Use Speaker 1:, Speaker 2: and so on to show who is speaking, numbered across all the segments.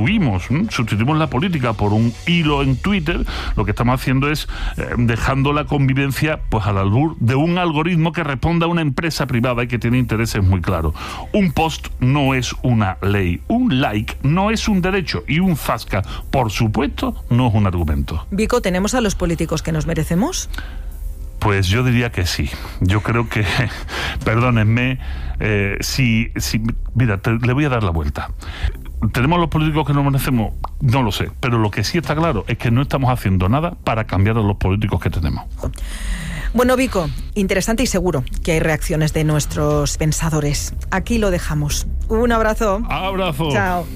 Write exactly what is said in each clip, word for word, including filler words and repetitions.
Speaker 1: sustituimos, ¿eh? sustituimos la política por un hilo en Twitter, lo que estamos haciendo es eh, dejando la convivencia pues al albur de un algoritmo que responde a una empresa privada y que tiene intereses muy claros. Un post no es una ley, un like no es un derecho y un zasca, por supuesto, no es un argumento.
Speaker 2: Vico, ¿tenemos a los políticos que nos merecemos?
Speaker 1: Pues yo diría que sí. Yo creo que, perdónenme, eh, si, si, mira, te, le voy a dar la vuelta. ¿Tenemos los políticos que nos merecemos? No lo sé, pero lo que sí está claro es que no estamos haciendo nada para cambiar a los políticos que tenemos.
Speaker 2: Bueno, Vico, interesante y seguro que hay reacciones de nuestros pensadores. Aquí lo dejamos. Un abrazo.
Speaker 1: Abrazo.
Speaker 2: Chao.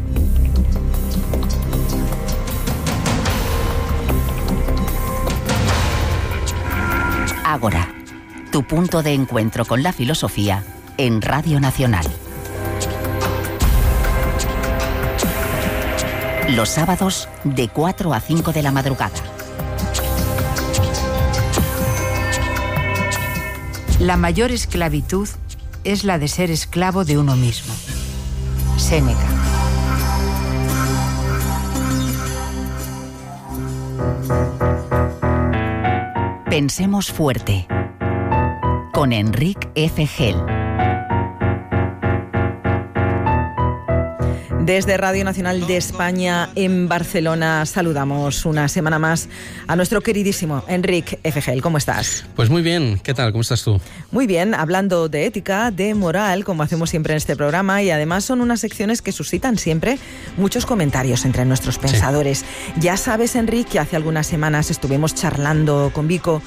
Speaker 3: Ágora, tu punto de encuentro con la filosofía en Radio Nacional. Los sábados de cuatro a cinco de la madrugada.
Speaker 4: La mayor esclavitud es la de ser esclavo de uno mismo. Séneca.
Speaker 3: Pensemos fuerte. Con Enric F. Gel.
Speaker 2: Desde Radio Nacional de España en Barcelona saludamos una semana más a nuestro queridísimo Enric F. Gel. ¿Cómo estás?
Speaker 5: Pues muy bien. ¿Qué tal? ¿Cómo estás tú?
Speaker 2: Muy bien, hablando de ética, de moral, como hacemos siempre en este programa, y además son unas secciones que suscitan siempre muchos comentarios entre nuestros pensadores. Sí. Ya sabes, Enric, que hace algunas semanas estuvimos charlando con Vico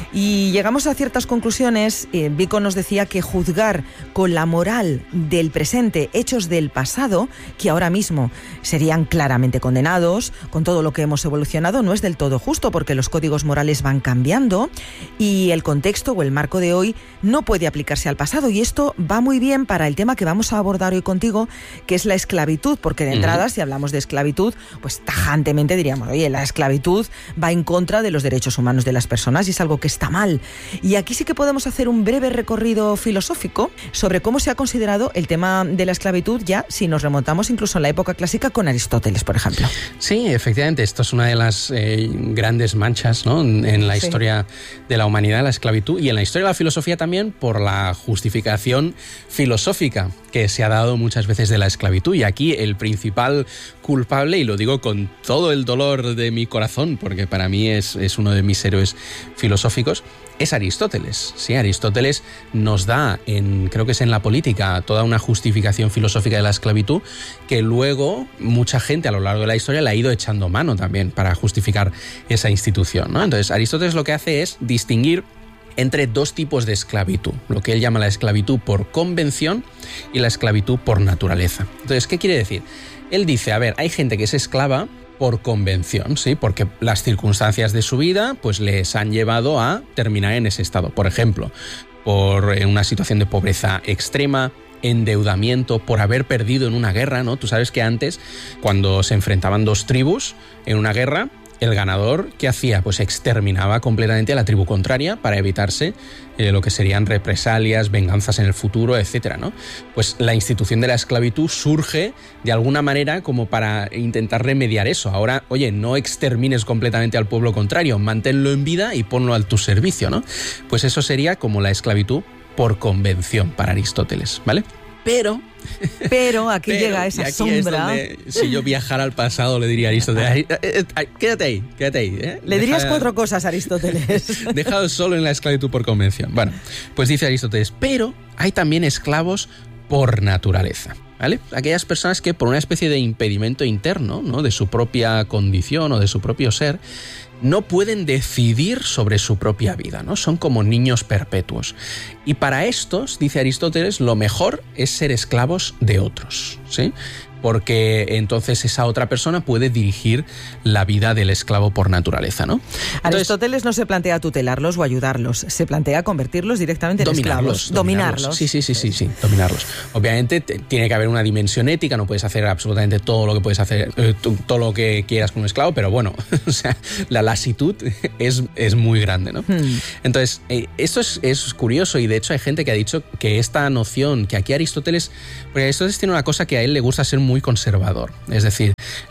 Speaker 2: y llegamos a ciertas conclusiones. Eh, Vico nos decía que juzgar con la moral del presente hechos del pasado, que ahora mismo serían claramente condenados, con todo lo que hemos evolucionado, no es del todo justo, porque los códigos morales van cambiando y el contexto o el marco de hoy no puede aplicarse al pasado, y esto va muy bien para el tema que vamos a abordar hoy contigo, que es la esclavitud, porque de entrada, uh-huh. si hablamos de esclavitud, pues tajantemente diríamos, oye, la esclavitud va en contra de los derechos humanos de las personas y es algo que está mal. Y aquí sí que podemos hacer un breve recorrido filosófico sobre cómo se ha considerado el tema de la esclavitud, ya si nos remontamos incluso en la época clásica con Aristóteles, por ejemplo.
Speaker 5: Sí, efectivamente, esto es una de las eh, grandes manchas, ¿no?, en, en la sí. historia de la humanidad, la esclavitud, y en la historia de la filosofía también, por la justificación filosófica que se ha dado muchas veces de la esclavitud. Y aquí el principal culpable, y lo digo con todo el dolor de mi corazón, porque para mí es, es uno de mis héroes filosóficos, es Aristóteles. Sí, Aristóteles nos da, en, creo que es en La Política, toda una justificación filosófica de la esclavitud que luego mucha gente a lo largo de la historia le ha ido echando mano también para justificar esa institución, ¿no? Entonces, Aristóteles lo que hace es distinguir entre dos tipos de esclavitud, lo que él llama la esclavitud por convención y la esclavitud por naturaleza. Entonces, ¿qué quiere decir? Él dice, a ver, hay gente que es esclava por convención, ¿sí? Porque las circunstancias de su vida pues les han llevado a terminar en ese estado. Por ejemplo, por una situación de pobreza extrema, endeudamiento, por haber perdido en una guerra, ¿no? Tú sabes que antes, cuando se enfrentaban dos tribus en una guerra, el ganador, ¿qué hacía? Pues exterminaba completamente a la tribu contraria para evitarse eh, lo que serían represalias, venganzas en el futuro, etcétera, ¿no? Pues la institución de la esclavitud surge de alguna manera como para intentar remediar eso. Ahora, oye, no extermines completamente al pueblo contrario, manténlo en vida y ponlo a tu servicio, ¿no? Pues eso sería como la esclavitud por convención para Aristóteles, ¿vale? Pero...
Speaker 2: Pero aquí pero, llega esa
Speaker 5: aquí
Speaker 2: sombra.
Speaker 5: Es donde, si yo viajara al pasado, le diría a Aristóteles, quédate ahí, quédate ahí. ¿eh?
Speaker 2: Le dirías
Speaker 5: Deja,
Speaker 2: cuatro cosas a Aristóteles.
Speaker 5: Dejado solo en la esclavitud por convención. Bueno, pues dice Aristóteles, pero hay también esclavos por naturaleza, ¿vale? Aquellas personas que por una especie de impedimento interno, ¿no?, de su propia condición o de su propio ser, no pueden decidir sobre su propia vida, ¿no? Son como niños perpetuos. Y para estos, dice Aristóteles, lo mejor es ser esclavos de otros, ¿sí? Porque entonces esa otra persona puede dirigir la vida del esclavo por naturaleza, ¿no? Entonces,
Speaker 2: Aristóteles no se plantea tutelarlos o ayudarlos, se plantea convertirlos directamente en
Speaker 5: dominarlos,
Speaker 2: esclavos. Dominarlos. dominarlos.
Speaker 5: Sí, sí, sí, sí, sí, dominarlos. Obviamente te, tiene que haber una dimensión ética, no puedes hacer absolutamente todo lo que puedes hacer, eh, todo lo que quieras con un esclavo, pero bueno, o sea, la lasitud es, es muy grande, ¿no? Hmm. Entonces, eh, esto es, es curioso, y de hecho hay gente que ha dicho que esta noción, que aquí Aristóteles, porque Aristóteles tiene una cosa que a él le gusta ser muy conservador, es decir,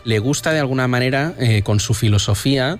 Speaker 5: le gusta de alguna manera, eh, con su filosofía,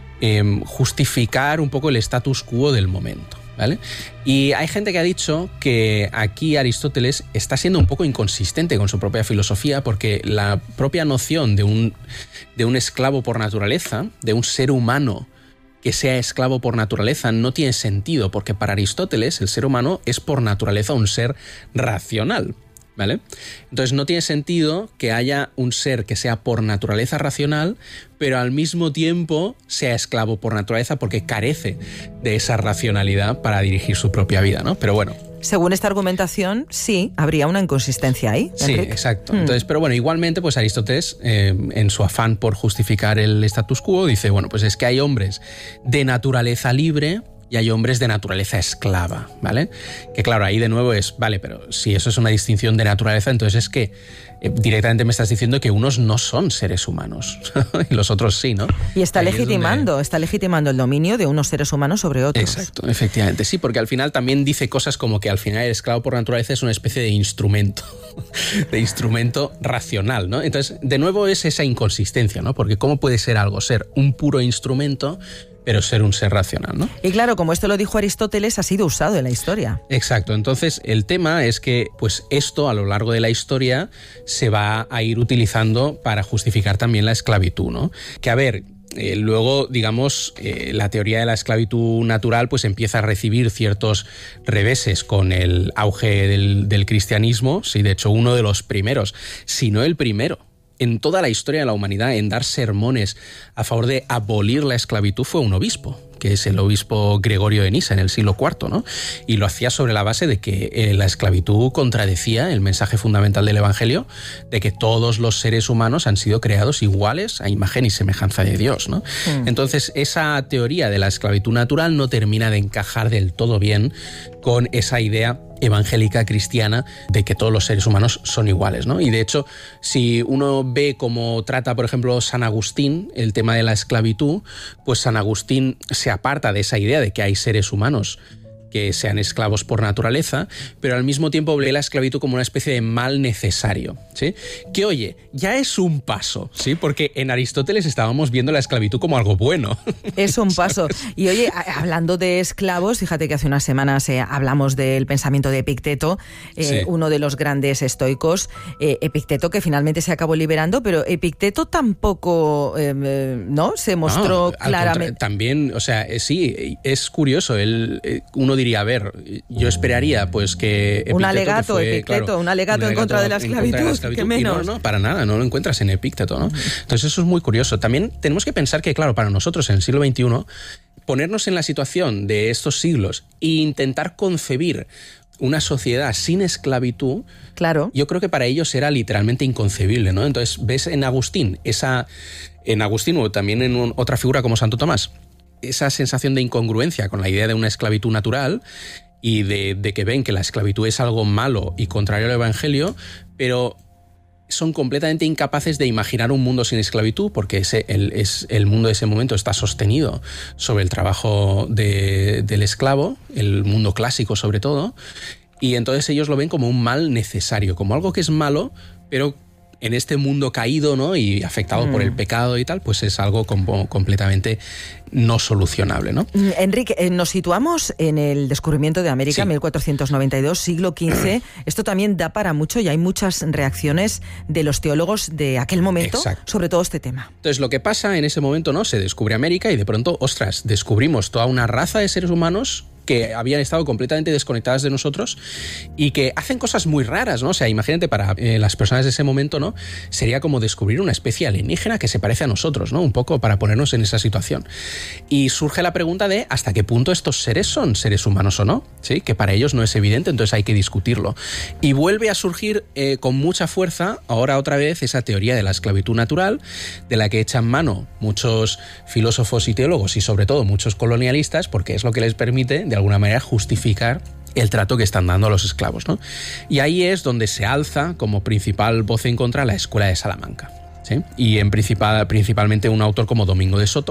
Speaker 5: eh, justificar un poco el status quo del momento, ¿vale? Y hay gente que ha dicho que aquí Aristóteles está siendo un poco inconsistente con su propia filosofía, porque la propia noción de un, de un esclavo por naturaleza, de un ser humano que sea esclavo por naturaleza, no tiene sentido, porque para Aristóteles el ser humano es por naturaleza un ser racional, ¿vale? Entonces no tiene sentido que haya un ser que sea por naturaleza racional, pero al mismo tiempo sea esclavo por naturaleza, porque carece de esa racionalidad para dirigir su propia vida, ¿no? Pero bueno.
Speaker 2: Según esta argumentación, sí, habría una inconsistencia ahí,
Speaker 5: Sí,
Speaker 2: Enric.
Speaker 5: exacto. Entonces, pero bueno, igualmente, pues Aristóteles, eh, en su afán por justificar el status quo, dice, bueno, pues es que hay hombres de naturaleza libre y hay hombres de naturaleza esclava, ¿vale? Que claro, ahí de nuevo es, vale, pero si eso es una distinción de naturaleza, entonces es que eh, directamente me estás diciendo que unos no son seres humanos y los otros sí, ¿no?
Speaker 2: Y está
Speaker 5: Ahí es
Speaker 2: legitimando,
Speaker 5: donde...
Speaker 2: está legitimando el dominio de unos seres humanos sobre otros.
Speaker 5: Exacto, efectivamente, sí, porque al final también dice cosas como que al final el esclavo por naturaleza es una especie de instrumento, de instrumento racional, ¿no? Entonces, de nuevo es esa inconsistencia, ¿no? Porque ¿cómo puede ser algo ser un puro instrumento pero ser un ser racional, ¿no?
Speaker 2: Y claro, como esto lo dijo Aristóteles, ha sido usado en la historia.
Speaker 5: Exacto, entonces el tema es que pues esto a lo largo de la historia se va a ir utilizando para justificar también la esclavitud, ¿no? Que a ver, eh, luego, digamos, eh, la teoría de la esclavitud natural pues empieza a recibir ciertos reveses con el auge del, del cristianismo, sí, de hecho uno de los primeros, si no el primero, en toda la historia de la humanidad en dar sermones a favor de abolir la esclavitud fue un obispo, que es el obispo Gregorio de Nisa en el siglo cuarto, ¿no? Y lo hacía sobre la base de que eh, la esclavitud contradecía el mensaje fundamental del Evangelio de que todos los seres humanos han sido creados iguales a imagen y semejanza de Dios, ¿no? Mm. Entonces, esa teoría de la esclavitud natural no termina de encajar del todo bien con esa idea evangélica cristiana de que todos los seres humanos son iguales, ¿no? Y de hecho, si uno ve cómo trata, por ejemplo, San Agustín el tema de la esclavitud, pues San Agustín se aparta de esa idea de que hay seres humanos que sean esclavos por naturaleza, pero al mismo tiempo ve la esclavitud como una especie de mal necesario, ¿sí? Que, oye, ya es un paso, ¿sí? Porque en Aristóteles estábamos viendo la esclavitud como algo bueno.
Speaker 2: Es un paso. Y, oye, hablando de esclavos, fíjate que hace unas semanas eh, hablamos del pensamiento de Epicteto, eh, sí. uno de los grandes estoicos, eh, Epicteto, que finalmente se acabó liberando, pero Epicteto tampoco, eh, ¿no? Se mostró
Speaker 5: no,
Speaker 2: claramente...
Speaker 5: También, o sea, eh, sí, es curioso, él, eh, uno diría, a ver, yo esperaría pues que Epicteto,
Speaker 2: un alegato,
Speaker 5: que fue,
Speaker 2: Epicteto,
Speaker 5: claro,
Speaker 2: un, alegato un alegato en contra de la esclavitud, de la esclavitud. ¿Qué menos?
Speaker 5: No, no, para nada, no lo encuentras en Epicteto, ¿no? Entonces eso es muy curioso. También tenemos que pensar que, claro, para nosotros en el siglo veintiuno, ponernos en la situación de estos siglos e intentar concebir una sociedad sin esclavitud,
Speaker 2: claro,
Speaker 5: yo creo que para ellos era literalmente inconcebible, ¿no? Entonces ves en Agustín, esa, en Agustín o también en un, otra figura como Santo Tomás, esa sensación de incongruencia con la idea de una esclavitud natural y de, de que ven que la esclavitud es algo malo y contrario al Evangelio, pero son completamente incapaces de imaginar un mundo sin esclavitud, porque ese, el, es, el mundo de ese momento está sostenido sobre el trabajo de, del esclavo, el mundo clásico sobre todo, y entonces ellos lo ven como un mal necesario, como algo que es malo, pero en este mundo caído, ¿no? Y afectado mm. por el pecado y tal, pues es algo como completamente no solucionable, ¿no?
Speaker 2: Enrique, eh, nos situamos en el descubrimiento de América, sí. mil cuatrocientos noventa y dos, siglo quince. Esto también da para mucho y hay muchas reacciones de los teólogos de aquel momento Exacto. sobre todo este tema.
Speaker 5: Entonces, lo que pasa en ese momento, ¿no? Se descubre América y de pronto, ostras, descubrimos toda una raza de seres humanos que habían estado completamente desconectadas de nosotros y que hacen cosas muy raras, ¿no? O sea, imagínate, para eh, las personas de ese momento, ¿no? Sería como descubrir una especie alienígena que se parece a nosotros, ¿no? Un poco para ponernos en esa situación. Y surge la pregunta de hasta qué punto estos seres son seres humanos o no, ¿sí? Que para ellos no es evidente, entonces hay que discutirlo. Y vuelve a surgir eh, con mucha fuerza, ahora otra vez, esa teoría de la esclavitud natural, de la que echan mano muchos filósofos y teólogos y sobre todo muchos colonialistas, porque es lo que les permite, de alguna manera, justificar el trato que están dando a los esclavos, ¿no? Y ahí es donde se alza como principal voz en contra la Escuela de Salamanca, ¿sí? Y en principal, principalmente un autor como Domingo de Soto,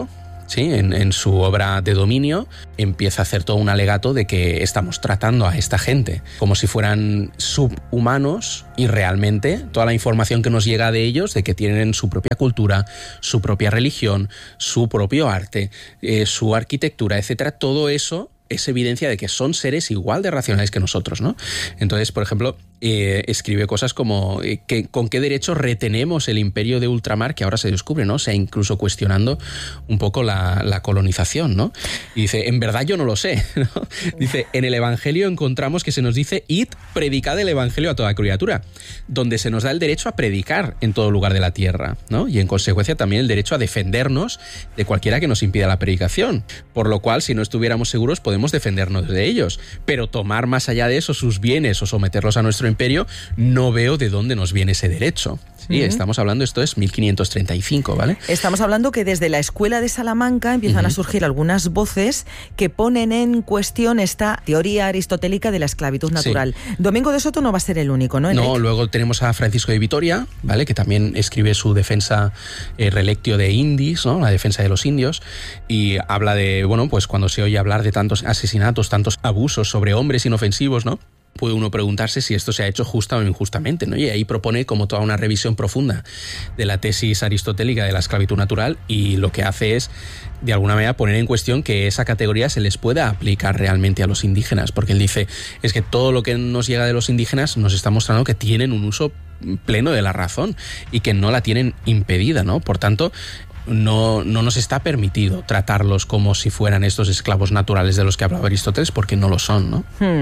Speaker 5: ¿sí? En, en su obra de dominio, empieza a hacer todo un alegato de que estamos tratando a esta gente como si fueran subhumanos y realmente toda la información que nos llega de ellos, de que tienen su propia cultura, su propia religión, su propio arte, eh, su arquitectura, etcétera, todo eso es evidencia de que son seres igual de racionales que nosotros, ¿no? Entonces, por ejemplo, eh, escribe cosas como eh, que, con qué derecho retenemos el imperio de ultramar que ahora se descubre, ¿no? O sea, incluso cuestionando un poco la, la colonización, ¿no? Y dice, en verdad yo no lo sé, ¿no? Dice, en el Evangelio encontramos que se nos dice, id, predicad el Evangelio a toda criatura, donde se nos da el derecho a predicar en todo lugar de la tierra, ¿no? Y en consecuencia también el derecho a defendernos de cualquiera que nos impida la predicación, por lo cual, si no estuviéramos seguros, podemos defendernos de ellos, pero tomar más allá de eso sus bienes o someterlos a nuestro imperio, no veo de dónde nos viene ese derecho. Sí, uh-huh. Estamos hablando, esto es mil quinientos treinta y cinco, ¿vale?
Speaker 2: Estamos hablando que desde la Escuela de Salamanca empiezan uh-huh. a surgir algunas voces que ponen en cuestión esta teoría aristotélica de la esclavitud natural. Sí. Domingo de Soto no va a ser el único, ¿no?
Speaker 5: No, luego tenemos a Francisco de Vitoria, ¿vale? Que también escribe su defensa eh, relectio de Indis, ¿no? La defensa de los indios, y habla de, bueno, pues cuando se oye hablar de tantos asesinatos, tantos abusos sobre hombres inofensivos, ¿no? Puede uno preguntarse si esto se ha hecho justa o injustamente, ¿no? Y ahí propone como toda una revisión profunda de la tesis aristotélica de la esclavitud natural, y lo que hace es, de alguna manera, poner en cuestión que esa categoría se les pueda aplicar realmente a los indígenas, porque él dice, es que todo lo que nos llega de los indígenas nos está mostrando que tienen un uso pleno de la razón y que no la tienen impedida, ¿no? Por tanto, No, no nos está permitido tratarlos como si fueran estos esclavos naturales de los que hablaba Aristóteles, porque no lo son, ¿no?
Speaker 2: Hmm.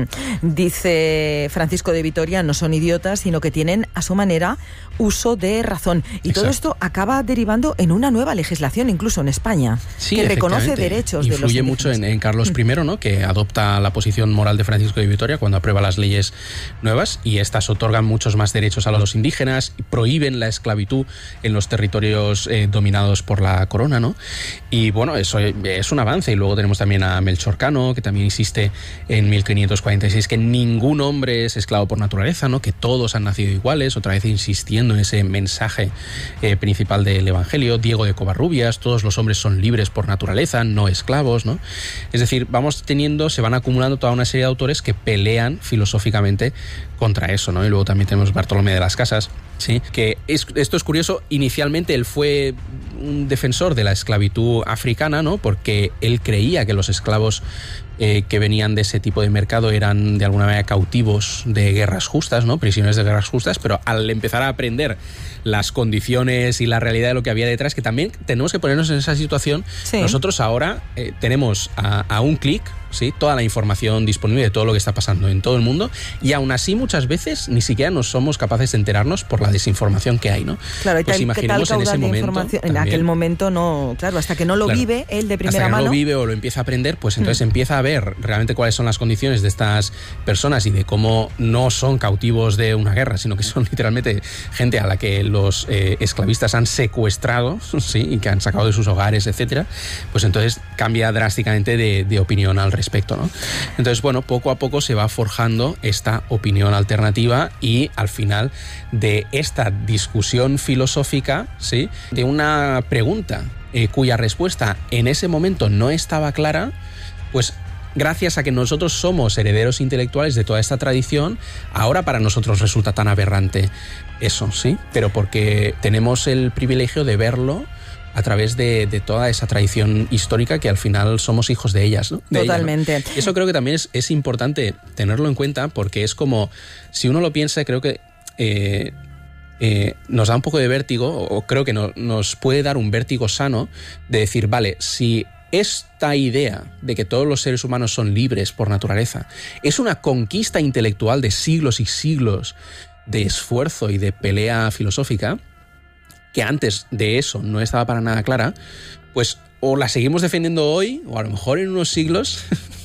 Speaker 2: Dice Francisco de Vitoria, no son idiotas, sino que tienen a su manera uso de razón. Y Exacto. todo esto acaba derivando en una nueva legislación, incluso en España,
Speaker 5: sí,
Speaker 2: que reconoce derechos
Speaker 5: Influye
Speaker 2: de los indígenas.
Speaker 5: mucho en, en Carlos primero, ¿no? Que adopta la posición moral de Francisco de Vitoria cuando aprueba las leyes nuevas, y estas otorgan muchos más derechos a los indígenas, prohíben la esclavitud en los territorios eh, dominados por la corona, ¿no? Y bueno, eso es un avance. Y luego tenemos también a Melchor Cano, que también insiste en mil quinientos cuarenta y seis que ningún hombre es esclavo por naturaleza, ¿no? Que todos han nacido iguales, otra vez insistiendo en ese mensaje eh, principal del Evangelio. Diego de Covarrubias, todos los hombres son libres por naturaleza, no esclavos, ¿no? Es decir, vamos teniendo, se van acumulando toda una serie de autores que pelean filosóficamente contra eso, ¿no? Y luego también tenemos Bartolomé de las Casas, sí, que es, esto es curioso. Inicialmente él fue un defensor de la esclavitud africana, ¿no? Porque él creía que los esclavos eh, que venían de ese tipo de mercado eran de alguna manera cautivos de guerras justas, ¿no? Prisioneros de guerras justas, pero al empezar a aprender las condiciones y la realidad de lo que había detrás, que también tenemos que ponernos en esa situación, sí. Nosotros ahora eh, tenemos a, a un clic, ¿sí? Toda la información disponible de todo lo que está pasando en todo el mundo, y aún así muchas veces ni siquiera nos somos capaces de enterarnos por la desinformación que hay, ¿no?
Speaker 2: Claro, y
Speaker 5: pues
Speaker 2: tal,
Speaker 5: imaginemos
Speaker 2: tal
Speaker 5: en ese momento
Speaker 2: también, en aquel momento no, claro, hasta que no lo claro, vive él de primera
Speaker 5: hasta que
Speaker 2: mano.
Speaker 5: no lo vive o lo empieza a aprender, pues entonces mm. empieza a ver realmente cuáles son las condiciones de estas personas y de cómo no son cautivos de una guerra, sino que son literalmente gente a la que los eh, esclavistas han secuestrado, sí, y que han sacado de sus hogares, etcétera. Pues entonces cambia drásticamente de, de opinión al respecto, ¿no? Entonces, bueno, poco a poco se va forjando esta opinión alternativa, y al final de esta discusión filosófica, ¿sí?, de una pregunta eh, cuya respuesta en ese momento no estaba clara, pues gracias a que nosotros somos herederos intelectuales de toda esta tradición, ahora para nosotros resulta tan aberrante eso, ¿sí? Pero porque tenemos el privilegio de verlo a través de, de toda esa tradición histórica, que al final somos hijos de ellas, ¿no? De
Speaker 2: Totalmente.
Speaker 5: Ella, ¿no? Eso creo que también es, es importante tenerlo en cuenta, porque es como, si uno lo piensa, creo que eh, eh, nos da un poco de vértigo, o creo que no, nos puede dar un vértigo sano de decir, vale, si esta idea de que todos los seres humanos son libres por naturaleza es una conquista intelectual de siglos y siglos de esfuerzo y de pelea filosófica, que antes de eso no estaba para nada clara, pues o la seguimos defendiendo hoy, o a lo mejor en unos siglos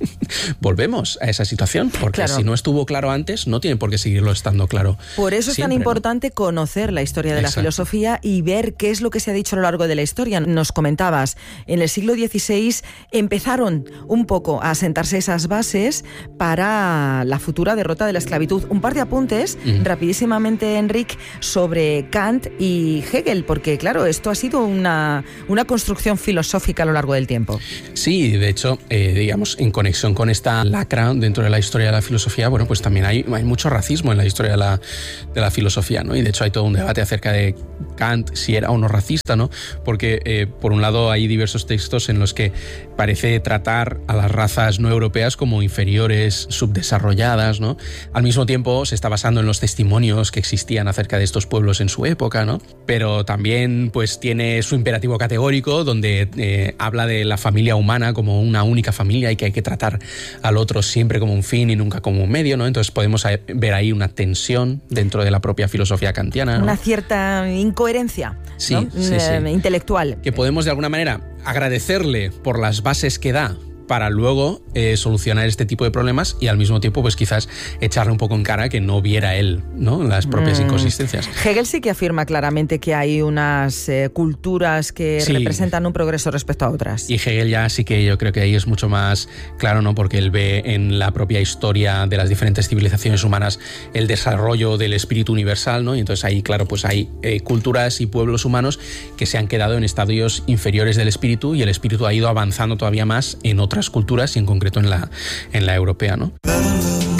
Speaker 5: volvemos a esa situación, porque
Speaker 2: claro.
Speaker 5: si no estuvo claro antes, no tiene por qué seguirlo estando claro.
Speaker 2: Por eso es
Speaker 5: siempre,
Speaker 2: tan importante ¿no? conocer la historia de
Speaker 5: Exacto.
Speaker 2: la filosofía y ver qué es lo que se ha dicho a lo largo de la historia. Nos comentabas, en el siglo dieciséis empezaron un poco a asentarse esas bases para la futura derrota de la esclavitud. Un par de apuntes, uh-huh. rapidísimamente, Enric, sobre Kant y Hegel, porque claro, esto ha sido una, una construcción filosófica a lo largo del tiempo.
Speaker 5: Sí, de hecho, eh, digamos, en conexión con esta lacra dentro de la historia de la filosofía, bueno, pues también hay, hay mucho racismo en la historia de la, de la filosofía, ¿no? Y de hecho hay todo un debate acerca de Kant, si era o no racista, ¿no? Porque, eh, por un lado, hay diversos textos en los que parece tratar a las razas no europeas como inferiores, subdesarrolladas, ¿no? Al mismo tiempo, se está basando en los testimonios que existían acerca de estos pueblos en su época, ¿no? Pero también, pues, tiene su imperativo categórico, donde eh, habla de la familia humana como una única familia y que hay que tratar al otro siempre como un fin y nunca como un medio, ¿no? Entonces podemos ver ahí una tensión dentro de la propia filosofía kantiana, ¿no?
Speaker 2: Una cierta incoherencia,
Speaker 5: sí,
Speaker 2: ¿no?
Speaker 5: sí, sí.
Speaker 2: intelectual.
Speaker 5: Que podemos de alguna manera agradecerle por las bases que da para luego eh, solucionar este tipo de problemas y al mismo tiempo pues quizás echarle un poco en cara que no viera él, ¿no? Las propias mm. inconsistencias.
Speaker 2: Hegel sí que afirma claramente que hay unas eh, culturas que sí. representan un progreso respecto a otras.
Speaker 5: Y Hegel ya sí que yo creo que ahí es mucho más claro, ¿no? Porque él ve en la propia historia de las diferentes civilizaciones humanas el desarrollo del espíritu universal, ¿no? Y entonces ahí, claro, pues hay eh, culturas y pueblos humanos que se han quedado en estadios inferiores del espíritu y el espíritu ha ido avanzando todavía más en otras culturas y en concreto en la, en la europea, ¿no?